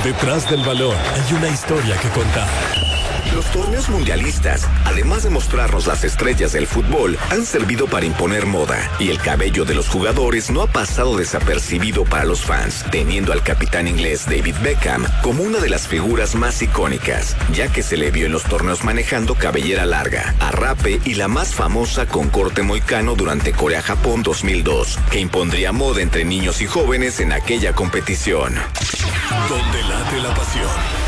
Detrás del balón hay una historia que contar. Los torneos mundialistas, además de mostrarnos las estrellas del fútbol, han servido para imponer moda, y el cabello de los jugadores no ha pasado desapercibido para los fans, teniendo al capitán inglés David Beckham como una de las figuras más icónicas, ya que se le vio en los torneos manejando cabellera larga, arrape y la más famosa con corte moicano durante Corea-Japón 2002, que impondría moda entre niños y jóvenes en aquella competición. Donde late la pasión.